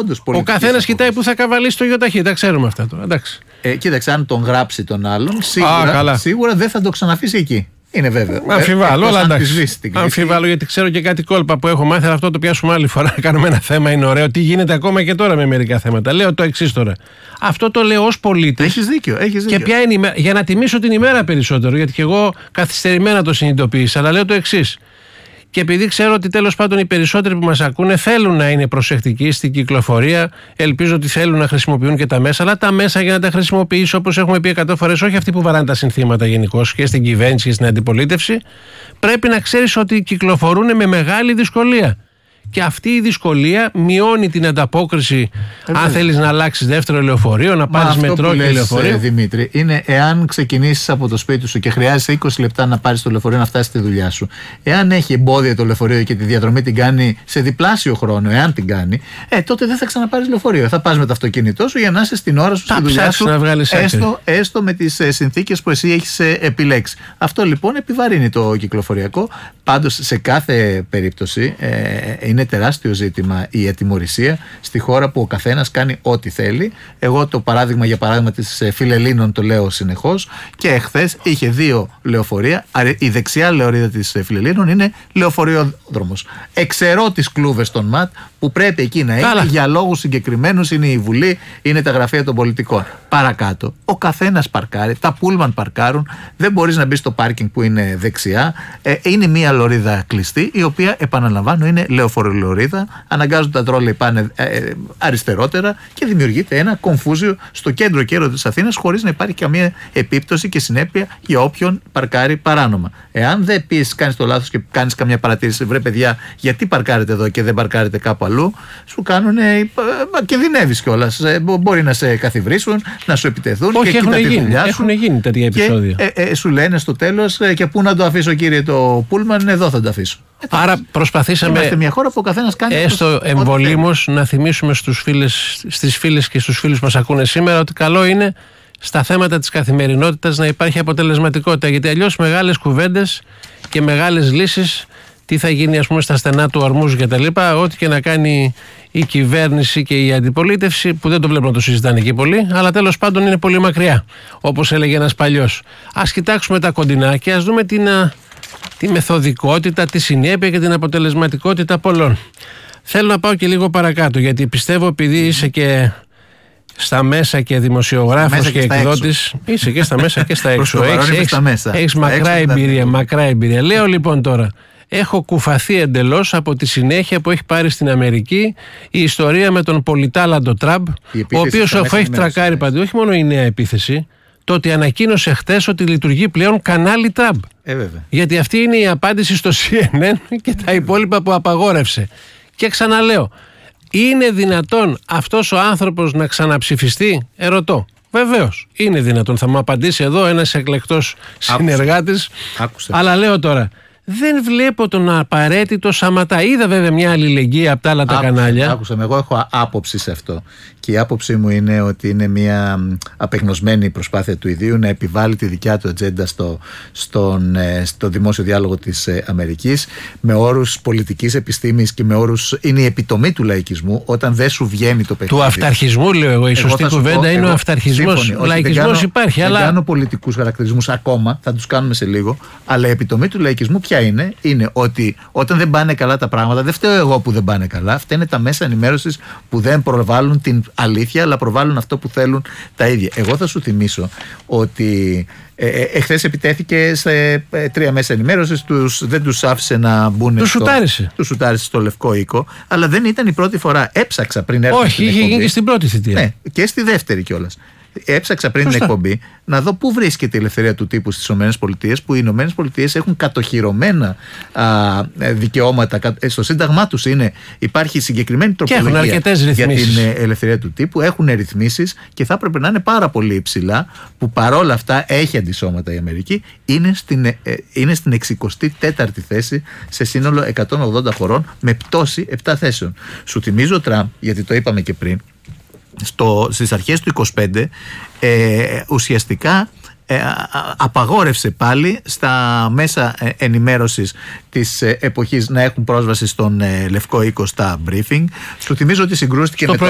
όντως Ο καθένας κοιτάει που θα καβαλήσει το ΙΟΤΑΧΗ. Τα ξέρουμε αυτά τώρα. Εντάξει. Κοίταξε, αν τον γράψει τον άλλον, σίγουρα δεν θα το ξαναφήσει εκεί. Είναι βέβαιο. Αμφιβάλλω, αλλά εντάξει. Αμφιβάλλω, γιατί ξέρω και κάτι κόλπα που έχω μάθει, αλλά αυτό το πιάσουμε άλλη φορά. Κάνουμε ένα θέμα, είναι ωραίο. Τι γίνεται ακόμα και τώρα με μερικά θέματα. Λέω το εξής τώρα. Αυτό το λέω ως πολίτης. Έχεις δίκιο. Και ποια είναι η μέρα, για να τιμήσω την ημέρα περισσότερο, γιατί και εγώ καθυστερημένα το συνειδητοποίησα, αλλά λέω το εξής. Και επειδή ξέρω ότι τέλος πάντων οι περισσότεροι που μας ακούνε θέλουν να είναι προσεκτικοί στην κυκλοφορία, ελπίζω ότι θέλουν να χρησιμοποιούν και τα μέσα, αλλά τα μέσα για να τα χρησιμοποιήσω, όπως έχουμε πει 100 φορές, όχι αυτοί που βαράνε τα συνθήματα γενικώς και στην κυβέρνηση και στην αντιπολίτευση, πρέπει να ξέρεις ότι κυκλοφορούν με μεγάλη δυσκολία. Και αυτή η δυσκολία μειώνει την ανταπόκριση αν θέλεις να αλλάξεις δεύτερο λεωφορείο, να πάρεις μετρό και λεωφορείο. Δημήτρη, είναι εάν ξεκινήσεις από το σπίτι σου και χρειάζεσαι 20 λεπτά να πάρεις το λεωφορείο να φτάσεις στη δουλειά σου. Εάν έχει εμπόδια το λεωφορείο και τη διαδρομή την κάνει σε διπλάσιο χρόνο, εάν την κάνει, τότε δεν θα ξαναπάρεις λεωφορείο. Θα πας με το αυτοκίνητό σου για να είσαι στην ώρα σου στη δουλειά σου, έστω με τις συνθήκες που εσύ έχεις επιλέξει. Αυτό λοιπόν επιβαρύνει το κυκλοφοριακό. Πάντως σε κάθε περίπτωση είναι τεράστιο ζήτημα η ατιμωρησία στη χώρα που ο καθένας κάνει ό,τι θέλει. Εγώ το για παράδειγμα της Φιλελλήνων το λέω συνεχώς, και εχθές είχε 2 λεωφορεία. Η δεξιά λεωρίδα της Φιλελλήνων είναι λεωφοριόδρομος. Εξαιρώ τις κλούβες των ΜΑΤ που πρέπει εκεί να είναι για λόγους συγκεκριμένους, είναι η Βουλή, είναι τα γραφεία των πολιτικών. Παρακάτω, ο καθένας παρκάρει, τα πούλμαν παρκάρουν, δεν μπορείς να μπεις στο πάρκινγκ που είναι δεξιά. Είναι μια λωρίδα κλειστή, η οποία, επαναλαμβάνω, είναι λεωφορολωρίδα. Αναγκάζουν τα τρόλεϊ πάνε αριστερότερα και δημιουργείται ένα κομφούζιο στο κέντρο της Αθήνας, χωρίς να υπάρχει καμία επίπτωση και συνέπεια για όποιον παρκάρει παράνομα. Εάν δεν πεις, κάνεις το λάθος και κάνεις καμιά παρατήρηση, βρε παιδιά, γιατί παρκάρετε εδώ και δεν παρκάρετε κάπου αλλού, σου κάνουν. Κινδυνεύεις κιόλας. Μπορεί να σε καθιβρίσουν, να σου επιτεθούν. Όχι, και έχουν γίνει τέτοια επεισόδια. Και σου λένε στο τέλος, και πού να το αφήσω, κύριε το πούλμαν, εδώ θα το αφήσω. Άρα προσπαθήσαμε. Είμαστε μια χώρα που ο καθένας κάνει. Έστω εμβολήμως να θυμίσουμε στις φίλες και στους φίλους που μας ακούνε σήμερα ότι καλό είναι στα θέματα της καθημερινότητας να υπάρχει αποτελεσματικότητα. Γιατί αλλιώς μεγάλες κουβέντες και μεγάλες λύσεις, τι θα γίνει ας πούμε στα στενά του Ορμούζου και τα λοιπά, ό,τι και να κάνει η κυβέρνηση και η αντιπολίτευση, που δεν το βλέπω να το συζητάνε εκεί πολύ, αλλά τέλος πάντων είναι πολύ μακριά, όπως έλεγε ένας παλιός. Ας κοιτάξουμε τα κοντινά και ας δούμε τη μεθοδικότητα, τη συνέπεια και την αποτελεσματικότητα πολλών. Θέλω να πάω και λίγο παρακάτω, γιατί πιστεύω, επειδή είσαι και στα δημοσιογράφος και εκδότης, είσαι και στα μέσα και στα έξω. Έχεις μακρά εμπειρία. Λέω λοιπόν τώρα, έχω κουφαθεί εντελώς από τη συνέχεια που έχει πάρει στην Αμερική η ιστορία με τον πολυτάλαντο Τραμπ, ο οποίος αφού έχει τρακάρει παντού, όχι μόνο η νέα επίθεση, το ότι ανακοίνωσε χτες ότι λειτουργεί πλέον κανάλι Τραμπ. Γιατί αυτή είναι η απάντηση στο CNN και τα υπόλοιπα που απαγόρευσε. Και ξαναλέω, είναι δυνατόν αυτός ο άνθρωπος να ξαναψηφιστεί? Ερωτώ. Βεβαίως, είναι δυνατόν. Θα μου απαντήσει εδώ ένας εκλεκτός συνεργάτης. Αλλά λέω τώρα, δεν βλέπω τον απαραίτητο Σαματά. Είδα βέβαια μια αλληλεγγύη από τα άλλα τα κανάλια. Άκουσα με, εγώ έχω άποψη σε αυτό. Και η άποψή μου είναι ότι είναι μια απεγνωσμένη προσπάθεια του ιδίου να επιβάλλει τη δικιά του ατζέντα στο δημόσιο διάλογο της Αμερικής, με όρους πολιτικής επιστήμης και με όρους. Είναι η επιτομή του λαϊκισμού, όταν δεν σου βγαίνει το παιχνίδι. Του αυταρχισμού, λέω εγώ. Η σωστή κουβέντα είναι ο αυταρχισμός. Ο λαϊκισμός υπάρχει. Δεν κάνω πολιτικούς χαρακτηρισμούς ακόμα, θα τους κάνουμε σε λίγο. Αλλά η επιτομή του λαϊκισμού ποια είναι? Είναι ότι όταν δεν πάνε καλά τα πράγματα, δεν φταίω εγώ που δεν πάνε καλά, φταίνε τα μέσα ενημέρωσης που δεν προβάλλουν την αλήθεια, αλλά προβάλλουν αυτό που θέλουν τα ίδια. Εγώ θα σου θυμίσω ότι εχθές επιτέθηκε σε 3 μέσα ενημέρωσης, δεν τους άφησε να μπουν. Τους σουτάρισε στο Λευκό Οίκο, αλλά δεν ήταν η πρώτη φορά. Έψαξα πριν έρθω. Όχι, είχε γίνει και στην πρώτη θητεία. Ναι, και στη δεύτερη κιόλας. Έψαξα πριν την εκπομπή να δω πού βρίσκεται η ελευθερία του τύπου στις ΗΠΑ, που οι ΗΠΑ έχουν κατοχυρωμένα δικαιώματα. Στο Σύνταγμά τους υπάρχει συγκεκριμένη τροπολογία για την ελευθερία του τύπου. Έχουν ρυθμίσεις και θα έπρεπε να είναι πάρα πολύ υψηλά, που παρόλα αυτά έχει αντισώματα η Αμερική. Είναι στην 64η θέση σε σύνολο 180 χωρών, με πτώση 7 θέσεων. Σου θυμίζω Τραμπ, γιατί το είπαμε και πριν, στις αρχές του 25 ουσιαστικά απαγόρευσε πάλι στα μέσα ενημέρωσης της εποχής να έχουν πρόσβαση στον Λευκό Οίκο στα briefing. Σου θυμίζω ότι συγκρούστηκε με